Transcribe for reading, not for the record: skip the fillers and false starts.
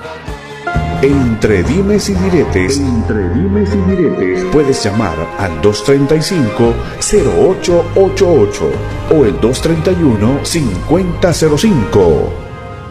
Entre dimes y diretes, puedes llamar al 235-0888 o el 231-5005.